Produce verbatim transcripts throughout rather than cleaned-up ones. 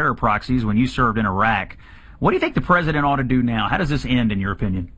terror proxies when you served in Iraq. What do you think the president ought to do now? How does this end, in your opinion?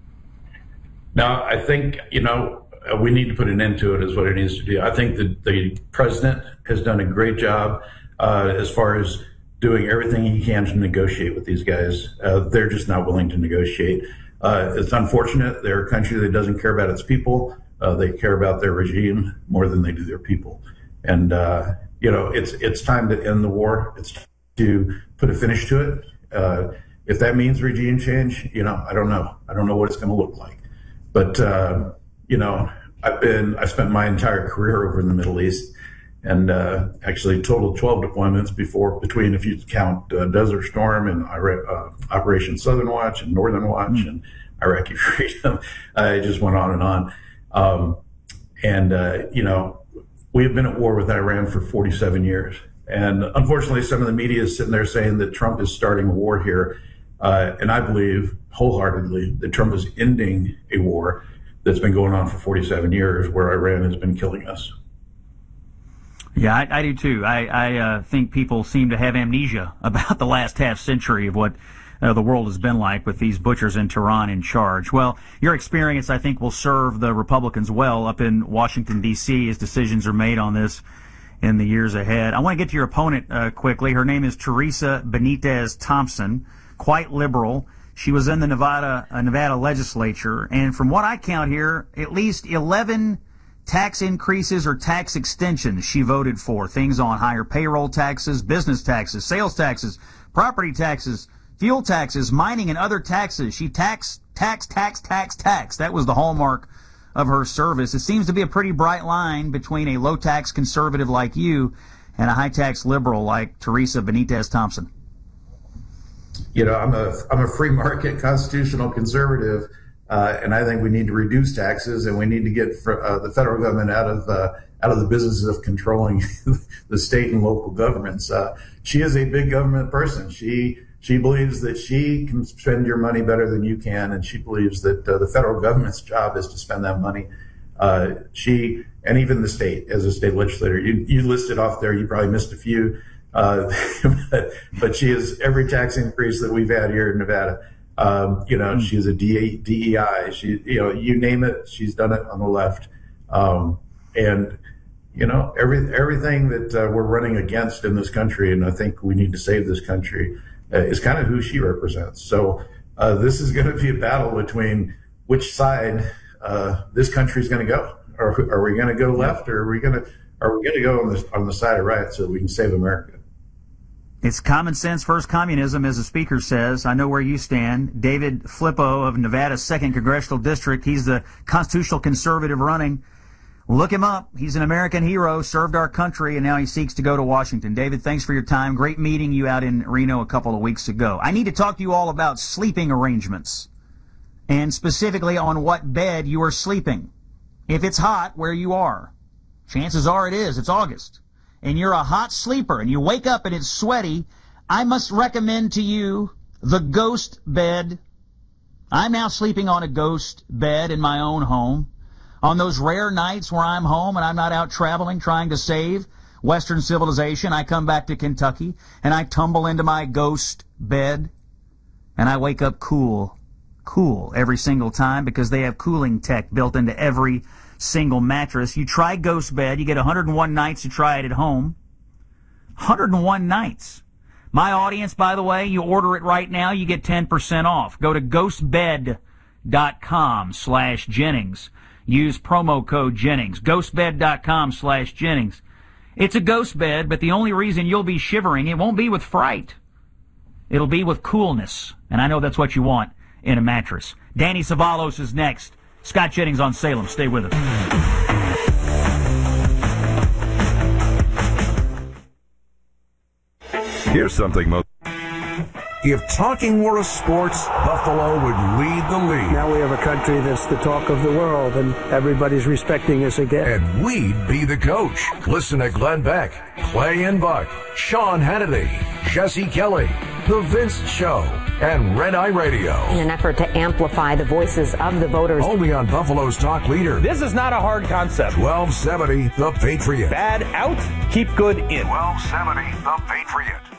Now, I think, you know, we need to put an end to it is what it needs to do. I think that the president has done a great job uh, as far as doing everything he can to negotiate with these guys. Uh, they're just not willing to negotiate. Uh, it's unfortunate. They're a country that doesn't care about its people. Uh, they care about their regime more than they do their people. And, uh, you know, it's it's time to end the war. It's to put a finish to it. Uh, if that means regime change, you know, I don't know. I don't know what it's going to look like. But, uh, you know, I've been, I spent my entire career over in the Middle East and uh, actually total twelve deployments before, between, if you count uh, Desert Storm and Iraq, uh, Operation Southern Watch and Northern Watch mm. and Iraqi Freedom. I just went on and on. Um, and, uh, you know, we have been at war with Iran for forty-seven years. And unfortunately, some of the media is sitting there saying that Trump is starting a war here. Uh, and I believe wholeheartedly that Trump is ending a war that's been going on for forty-seven years where Iran has been killing us. Yeah, I, I do too. I, I uh, think people seem to have amnesia about the last half century of what uh, the world has been like with these butchers in Tehran in charge. Well, your experience, I think, will serve the Republicans well up in Washington, D C as decisions are made on this in the years ahead. I want to get to your opponent uh, quickly. Her name is Teresa Benitez Thompson, quite liberal. She was in the Nevada uh, Nevada legislature, and from what I count here, at least eleven tax increases or tax extensions she voted for. Things on higher payroll taxes, business taxes, sales taxes, property taxes, fuel taxes, mining and other taxes. She taxed, tax, tax, tax, tax. That was the hallmark of her service. It seems to be a pretty bright line between a low-tax conservative like you and a high-tax liberal like Teresa Benitez Thompson. You know, I'm a I'm a free market constitutional conservative, uh, and I think we need to reduce taxes, and we need to get fr- uh, the federal government out of uh, out of the business of controlling the state and local governments. Uh, she is a big government person. She she believes that she can spend your money better than you can, and she believes that uh, the federal government's job is to spend that money. Uh, she and even the state, as a state legislator, you you listed off there. You probably missed a few. Uh, but, but she is every tax increase that we've had here in Nevada. Um, you know, she's a D E I. She, you know, you name it, she's done it on the left. Um, and, you know, every, everything that uh, we're running against in this country, and I think we need to save this country, uh, is kind of who she represents. So uh, this is going to be a battle between which side uh, this country is going to go. Are, are we going to go left, or are we going to are we going to go on the on the side of right so that we can save America? It's common sense versus communism, as the speaker says. I know where you stand. David Flippo of Nevada's second Congressional District. He's the constitutional conservative running. Look him up. He's an American hero, served our country, and now he seeks to go to Washington. David, thanks for your time. Great meeting you out in Reno a couple of weeks ago. I need to talk to you all about sleeping arrangements, and specifically on what bed you are sleeping. If it's hot where you are, chances are it is. It's August. And you're a hot sleeper, and you wake up and it's sweaty, I must recommend to you the Ghost Bed. I'm now sleeping on a Ghost Bed in my own home. On those rare nights where I'm home and I'm not out traveling trying to save Western civilization, I come back to Kentucky, and I tumble into my Ghost Bed, and I wake up cool, cool every single time because they have cooling tech built into every single mattress. You try Ghost Bed. You get one hundred one nights to try it at home. one hundred one nights. My audience, by the way, you order it right now, you get ten percent off. Go to ghostbed.com slash Jennings. Use promo code Jennings. ghostbed.com slash Jennings. It's a ghost bed, but the only reason you'll be shivering, it won't be with fright. It'll be with coolness. And I know that's what you want in a mattress. Danny Savalos is next. Scott Jennings on Salem. Stay with us. Here's something most... If talking were a sport, Buffalo would lead the league. Now we have a country that's the talk of the world, and everybody's respecting us again. And we'd be the coach. Listen to Glenn Beck, Clay and Buck, Sean Hannity, Jesse Kelly, The Vince Show, and Red Eye Radio. In an effort to amplify the voices of the voters. Only on Buffalo's talk leader. This is not a hard concept. twelve seventy The Patriot. Bad out, keep good in. twelve seventy The Patriot.